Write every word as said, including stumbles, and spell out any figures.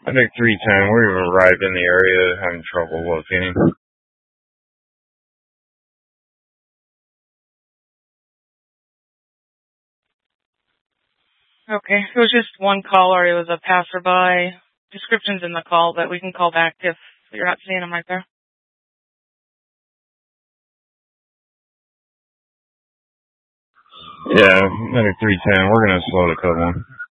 I think three ten, we're even arrived in the area, having trouble locating. Okay, it was just one caller. It was a passerby. Description's in the call, but we can call back if you're not seeing them right there. Yeah, medic three ten, we're going to slow the code one.